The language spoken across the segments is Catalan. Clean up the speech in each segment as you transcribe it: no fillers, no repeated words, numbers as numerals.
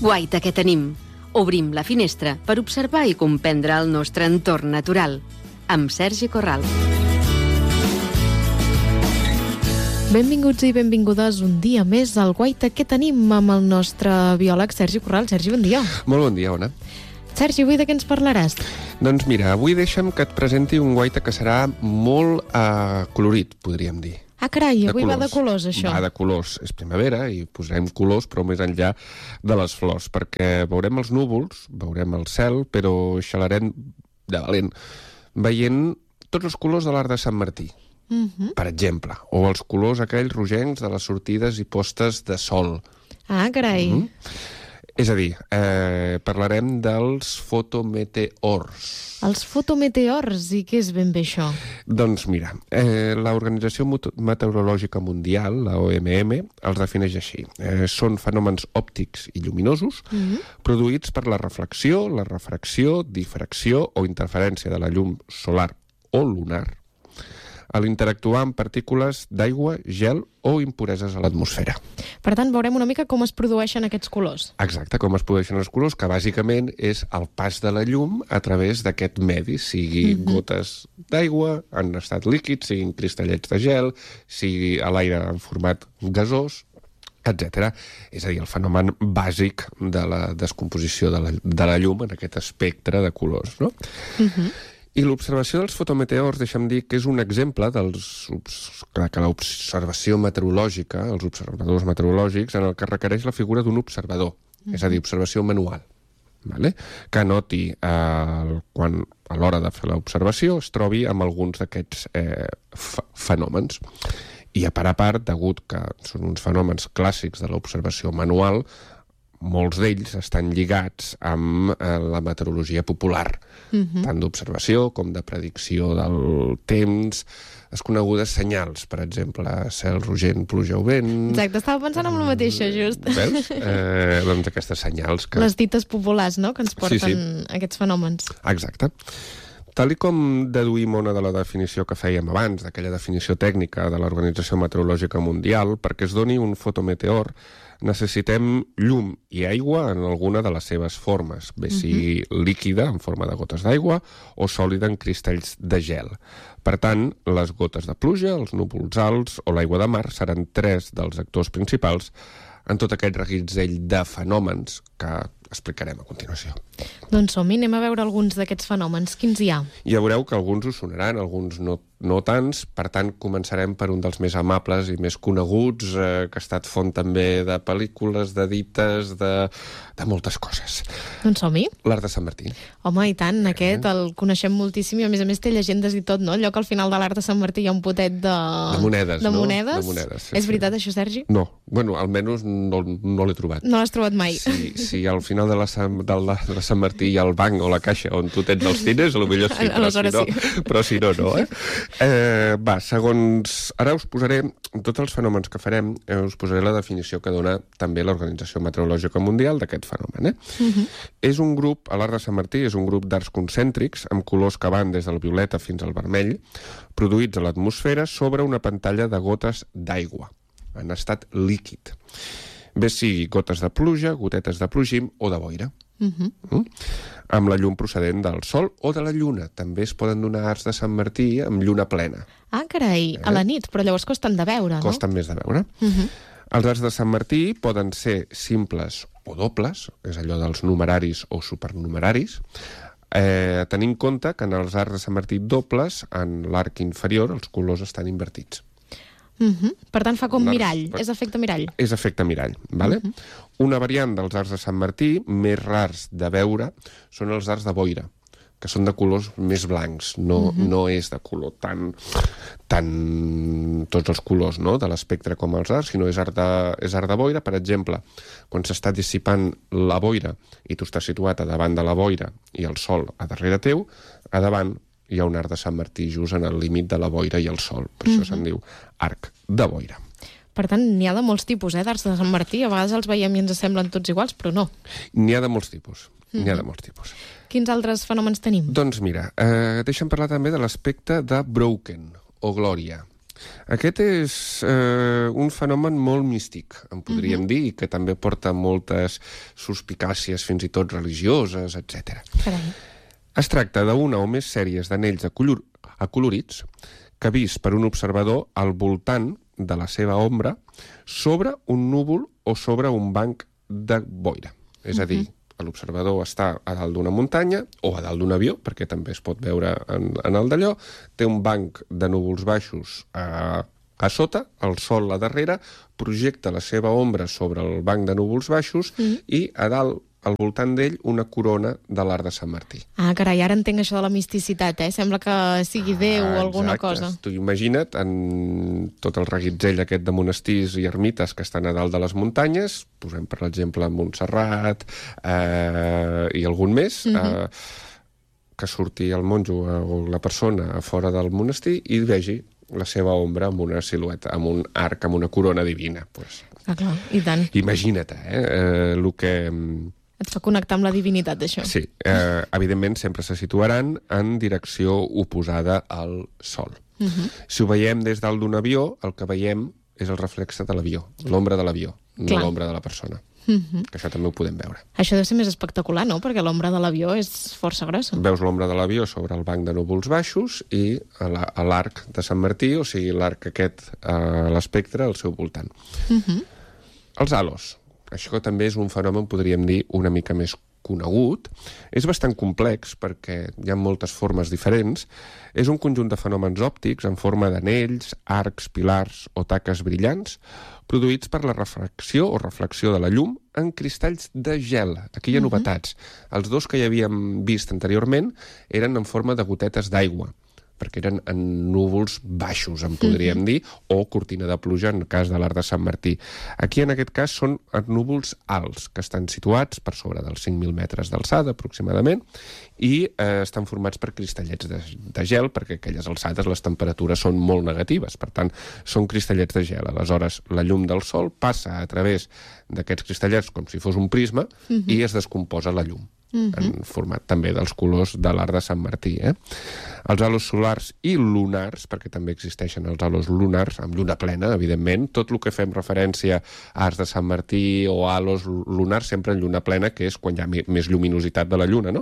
Guaita, què tenim? Obrim la finestra per observar i comprendre el nostre entorn natural. Amb Sergi Corral. Benvinguts i benvingudes un dia més al Guaita que tenim amb el nostre biòleg Sergi Corral. Sergi, bon dia. Molt bon dia, Ona. Sergi, avui de què ens parlaràs? Doncs mira, avui deixa'm que et presenti un guaita que serà molt colorit, podríem dir. Ah, carai, avui va de colors, això. Va de colors. És primavera i posarem colors, però més enllà de les flors, perquè veurem els núvols, veurem el cel, però xalarem de valent, veient tots els colors de l'arc de Sant Martí. Per exemple, o els colors aquells rogencs de les sortides i postes de sol. Ah, carai. És a dir, parlarem dels fotometeors. Els fotometeors, i què és ben bé això? Doncs mira, l'Organització Meteorològica Mundial, la OMM, els defineix així. Són fenòmens òptics i lluminosos produïts per la reflexió, la refracció, difracció o interferència de la llum solar o lunar a l'interactuar amb partícules d'aigua, gel o impureses a l'atmosfera. Per tant, veurem una mica com es produeixen aquests colors. Exacte, com es produeixen els colors, que bàsicament és el pas de la llum a través d'aquest medi, sigui gotes d'aigua, en estat líquid, siguin cristallets de gel, sigui a l'aire en format gasós, etc. És a dir, el fenomen bàsic de la descomposició de la llum en aquest espectre de colors, no? I l'observació dels fotometeors, deixa'm dir que és un exemple que l'observació meteorològica, els observadors meteorològics, en el que requereix la figura d'un observador, és a dir, observació manual, vale? Que noti quan a l'hora de fer l'observació es trobi amb alguns d'aquests fenòmens. I a part, degut que són uns fenòmens clàssics de l'observació manual, molts d'ells estan lligats amb la meteorologia popular, tant d'observació com de predicció del temps, les conegudes senyals, per exemple, cel rogent, pluja o vent... Exacte, estava pensant en el mateix, just. Veus? Doncs aquestes senyals que... Les dites populars, no?, que ens porten aquests fenòmens. Exacte. Tal i com deduïm, Ona, de la definició que fèiem abans, d'aquella definició tècnica de l'Organització Meteorològica Mundial, perquè es doni un fotometeor, necessitem llum i aigua en alguna de les seves formes, bé sigui líquida, en forma de gotes d'aigua, o sòlida en cristalls de gel. Per tant, les gotes de pluja, els núvols alts o l'aigua de mar seran tres dels actors principals en tot aquest reguitzell de fenòmens que explicarem a continuació. Doncs som-hi, anem a veure alguns d'aquests fenòmens. Quins hi ha? Ja veureu que alguns us sonaran, alguns no tants, per tant començarem per un dels més amables i més coneguts, que ha estat font també de pel·lícules, de dites, de moltes coses. Doncs som-hi. L'arc de Sant Martí. Home, i tant, aquest el coneixem moltíssim i a més té llegendes i tot, no? Allò que al final de l'arc de Sant Martí hi ha un potet de monedes, de no? monedes. De monedes, sí, És veritat, això, Sergi? No, bueno, almenys no l'he trobat. No l'has trobat mai. Si al final de la Sant Martí hi ha el banc o la caixa on tu tens els diners, potser sí, però si no, no, segons... Ara us posaré, tots els fenòmens que farem, us posaré la definició que dona també l'Organització Meteorològica Mundial d'aquest fenomen. És un grup, a l'arc de Sant Martí, és un grup d'arcs concèntrics amb colors que van des del violeta fins al vermell, produïts a l'atmosfera sobre una pantalla de gotes d'aigua, en estat líquid. Bé sigui gotes de pluja, gotetes de plogim o de boira. Amb la llum procedent del sol o de la lluna. També es poden donar arcs de Sant Martí amb lluna plena. Ah, carai, a la nit, però llavors costen de veure, no? Costen més de veure. Els arcs de Sant Martí poden ser simples o dobles, és allò dels numeraris o supernumeraris, tenint en compte que en els arcs de Sant Martí dobles, en l'arc inferior, els colors estan invertits. Per tant, fa com mirall, és efecte mirall. És efecte mirall, vale? Una variant dels arcs de Sant Martí, més rars de veure, són els arcs de boira, que són de colors més blancs, no és de color tan tots els colors, no?, de l'espectre com els arcs, sinó és arc de boira. Per exemple, quan s'està dissipant la boira i tu estàs situat a davant de la boira i el sol a darrere teu, a davant hi ha un arc de Sant Martí just en el límit de la boira i el sol. Per això se'n diu arc de boira. Per tant, n'hi ha de molts tipus, d'arcs de Sant Martí. A vegades els veiem i ens semblen tots iguals, però no. N'hi ha de molts tipus. Quins altres fenòmens tenim? Doncs mira, deixa'm parlar també de l'aspecte de Broken, o glòria. Aquest és un fenomen molt místic, en podríem dir, i que també porta moltes suspicàcies, fins i tot religioses, etc. Carai. Es tracta d'una o més sèries d'anells acolorits que vist per un observador al voltant de la seva ombra sobre un núvol o sobre un banc de boira. És a dir, l'observador està a dalt d'una muntanya o a dalt d'un avió, perquè també es pot veure en el d'allò, té un banc de núvols baixos a sota, el sol a darrere, projecta la seva ombra sobre el banc de núvols baixos i a dalt, al voltant d'ell, una corona de l'arc de Sant Martí. Ah, carai, ara entenc això de la misticitat, Sembla que sigui Déu o alguna cosa. Tu imagina't en tot el reguitzell aquest de monestirs i ermites que estan a dalt de les muntanyes, posem per exemple Montserrat i algun més, que surti el monjo o la persona a fora del monestir i vegi la seva ombra amb una silueta, amb un arc, amb una corona divina. Pues, clar, i tant. Imagina't, el que... Et fa connectar amb la divinitat, això. Sí, evidentment sempre se situaran en direcció oposada al Sol. Si ho veiem des dalt d'un avió, el que veiem és el reflexe de l'avió, l'ombra de l'avió, no l'ombra de la persona. Que això també ho podem veure. Això deu ser més espectacular, no? Perquè l'ombra de l'avió és força grossa. Veus l'ombra de l'avió sobre el banc de núvols baixos i a l'arc de Sant Martí, o sigui, l'arc aquest a l'espectre al seu voltant. Els halos. Això també és un fenomen, podríem dir, una mica més conegut. És bastant complex perquè hi ha moltes formes diferents. És un conjunt de fenòmens òptics en forma d'anells, arcs, pilars o taques brillants produïts per la refracció o reflexió de la llum en cristalls de gel. Aquí hi ha novetats. Els dos que ja havíem vist anteriorment eren en forma de gotetes d'aigua, perquè eren en núvols baixos, en podríem dir, o cortina de pluja en el cas de l'arc de Sant Martí. Aquí, en aquest cas, són núvols alts, que estan situats per sobre dels 5.000 metres d'alçada, aproximadament, i estan formats per cristallets de gel, perquè a aquelles alçades les temperatures són molt negatives. Per tant, són cristallets de gel. Aleshores, la llum del sol passa a través d'aquests cristallets com si fos un prisma i es descomposa la llum. En format també dels colors de l'arc de Sant Martí. Els halos solars i lunars, perquè també existeixen els halos lunars, amb lluna plena, evidentment. Tot el que fem referència a arcs de Sant Martí o halos lunars, sempre en lluna plena, que és quan hi ha més lluminositat de la lluna, no?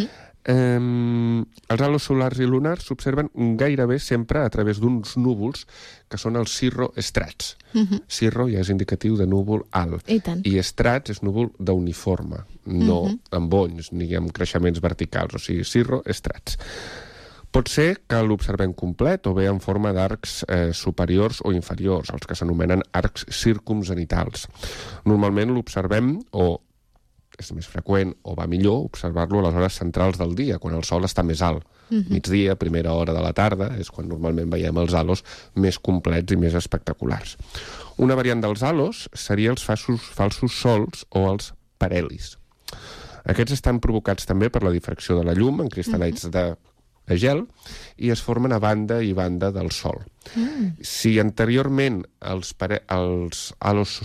Els halos solars i lunars s'observen gairebé sempre a través d'uns núvols que són els cirroestrats. Cirro ja és indicatiu de núvol alt. I estrats és núvol d'uniforme, no amb bonys ni amb creixements verticals, o sigui, cirroestrats. Pot ser que l'observem complet o bé en forma d'arcs superiors o inferiors, els que s'anomenen arcs circumzenitals. Normalment l'observem, o és més freqüent o va millor observar-lo a les hores centrals del dia, quan el sol està més alt. Migdia, primera hora de la tarda, és quan normalment veiem els halos més complets i més espectaculars. Una variant dels halos seria els falsos sols o els parèlis. Aquests estan provocats també per la difracció de la llum en cristal·lets de gel i es formen a banda i banda del sol. Si anteriorment els halos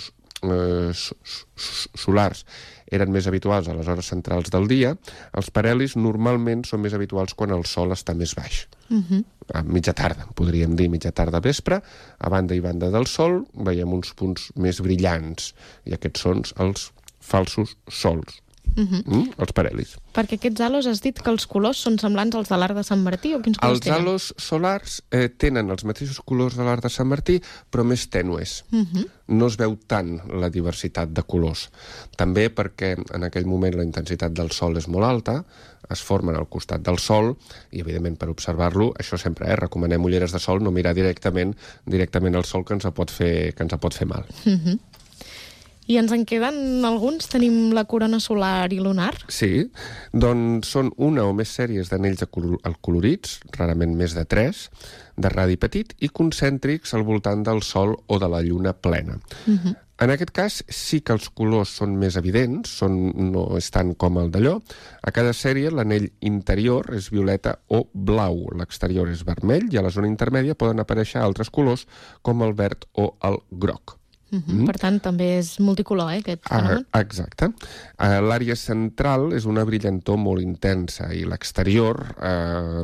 solars eren més habituals a les hores centrals del dia, els parèlis normalment són més habituals quan el sol està més baix. A mitja tarda, podríem dir mitja tarda vespre, a banda i banda del sol veiem uns punts més brillants, i aquests són els falsos sols. Els parèlis. Perquè aquests halos has dit que els colors són semblants als de l'arc de Sant Martí, o quins colors tenen? Els halos solars tenen els mateixos colors de l'arc de Sant Martí, però més tènues. No es veu tant la diversitat de colors. També perquè en aquell moment la intensitat del sol és molt alta, es formen al costat del sol, i evidentment per observar-lo, això sempre, recomanem ulleres de sol, no mirar directament al sol, que ens pot fer mal. I ens en queden alguns? Tenim la corona solar i lunar? Sí, doncs són una o més sèries d'anells acolorits, rarament més de 3, de radi petit i concèntrics al voltant del Sol o de la Lluna plena. En aquest cas sí que els colors són més evidents, no és tant com el d'allò. A cada sèrie l'anell interior és violeta o blau, l'exterior és vermell i a la zona intermèdia poden aparèixer altres colors com el verd o el groc. Per tant, també és multicolor, aquest fenomen? Exacte. L'àrea central és una brillantor molt intensa i l'exterior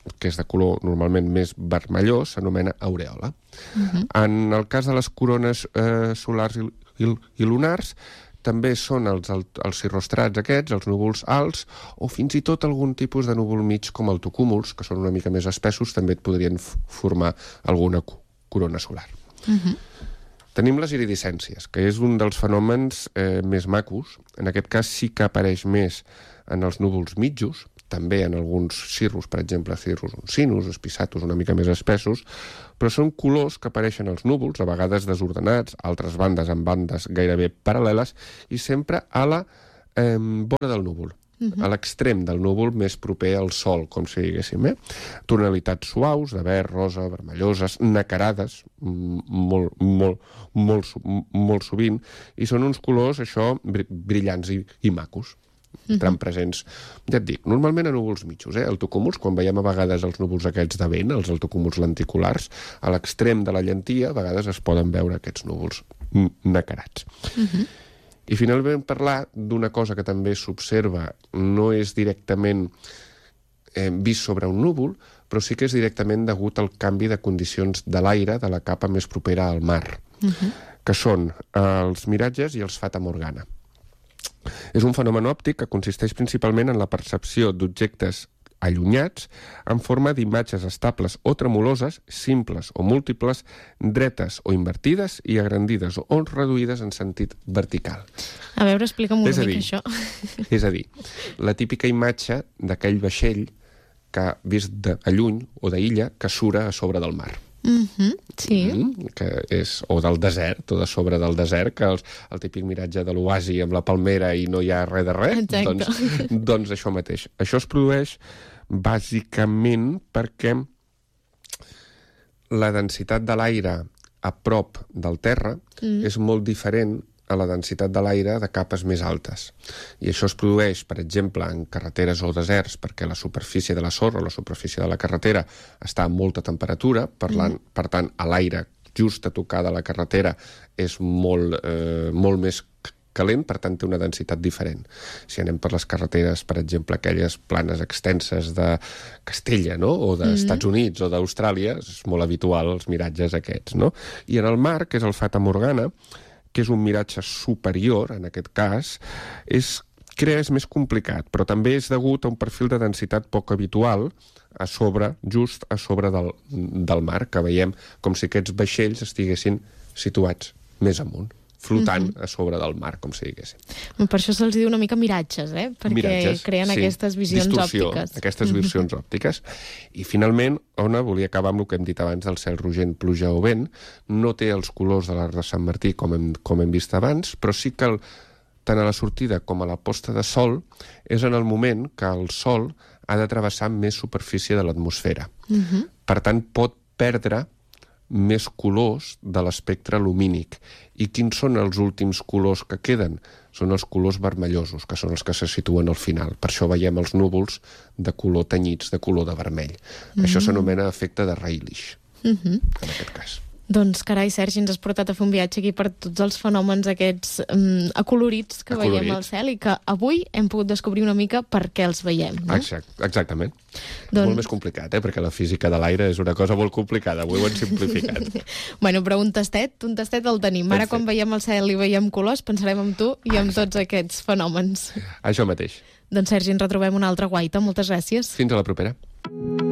que és de color normalment més vermellós, s'anomena aureola. En el cas de les corones solars i lunars, també són els cirrostrats aquests, els núvols alts, o fins i tot algun tipus de núvol mig com el tocúmuls, que són una mica més espessos, també et podrien formar alguna corona solar. Tenim les iridescències, que és un dels fenòmens més macos. En aquest cas sí que apareix més en els núvols mitjos, també en alguns cirrus, per exemple, cirrus oncinus, espisatus una mica més espessos, però són colors que apareixen als núvols, a vegades desordenats, altres bandes amb bandes gairebé paral·leles, i sempre a la vora del núvol, a l'extrem del núvol més proper al sol, com si diguéssim. Tonalitats suaus, de verd, rosa, vermelloses, nacarades, molt sovint, i són uns colors, això, brillants i macos. Estan presents, ja et dic, normalment a núvols mitjos, el tocúmuls, quan veiem a vegades els núvols aquests de vent, els altocúmuls lenticulars, a l'extrem de la llentia a vegades es poden veure aquests núvols nacarats. I finalment parlar d'una cosa que també s'observa, no és directament vist sobre un núvol, però sí que és directament degut al canvi de condicions de l'aire de la capa més propera al mar, que són els miratges i els fata morgana. És un fenomen òptic que consisteix principalment en la percepció d'objectes allunyats en forma d'imatges estables o tremoloses, simples o múltiples, dretes o invertides i agrandides o reduïdes en sentit vertical. A veure, explica'm una mica això. És a dir, la típica imatge d'aquell vaixell que vist de lluny o d'illa que sura a sobre del mar. Sí. Que és, o del desert, o de sobre del desert, que el típic miratge de l'oasi amb la palmera i no hi ha res de res, doncs això mateix. Això es produeix bàsicament perquè la densitat de l'aire a prop del terra és molt diferent a la densitat de l'aire de capes més altes. I això es produeix, per exemple, en carreteres o deserts, perquè la superfície de la sorra o la superfície de la carretera està a molta temperatura, per tant, a l'aire just a tocar de la carretera és molt més calent, per tant té una densitat diferent. Si anem per les carreteres, per exemple, aquelles planes extenses de Castella, no? O d'Estats Units o d'Austràlia, és molt habitual els miratges aquests, no? I en el mar, que és el fata morgana, que és un miratge superior, en aquest cas, és més complicat, però també és degut a un perfil de densitat poc habitual just a sobre del mar, que veiem com si aquests vaixells estiguessin situats més amunt, flotant a sobre del mar, com si diguéssim. Per això se'ls diu una mica miratges, perquè creen aquestes visions òptiques. Aquestes visions òptiques. I finalment, Ona, volia acabar amb el que hem dit abans del cel rogent, pluja o vent. No té els colors de l'arc de Sant Martí, com hem vist abans, però sí que tant a la sortida com a la posta de sol és en el moment que el sol ha de travessar més superfície de l'atmosfera. Per tant, pot perdre més colors de l'espectre lumínic. I quins són els últims colors que queden? Són els colors vermellosos, que són els que se situen al final. Per això veiem els núvols de color tenyits, de color de vermell. Això s'anomena efecte de Rayleigh, en aquest cas. Doncs, carai, Sergi, ens has portat a fer un viatge aquí per tots els fenòmens aquests acolorits que veiem al cel i que avui hem pogut descobrir una mica per què els veiem, no? Exactament. Molt més complicat, perquè la física de l'aire és una cosa molt complicada. Avui ho hem simplificat. Bueno, però un tastet el tenim. Ara, quan veiem el cel i veiem colors, pensarem en tu i en tots aquests fenòmens. Això mateix. Doncs, Sergi, ens retrobem una altra guaita. Moltes gràcies. Fins a la propera.